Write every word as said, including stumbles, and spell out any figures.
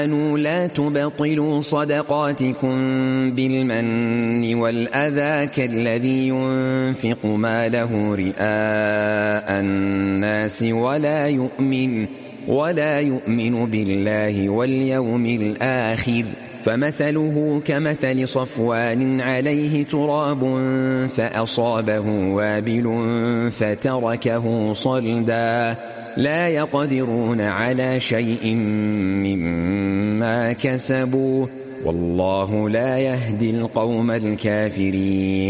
لا تبطلوا صدقاتكم بالمن والأذى كالذي ينفق ماله رئاء الناس ولا يؤمن ولا يؤمن بالله واليوم الآخر فمثله كمثل صفوان عليه تراب فأصابه وابل فتركه صلدا لا يقدرون على شيء مما كسبوا والله لا يهدي القوم الكافرين.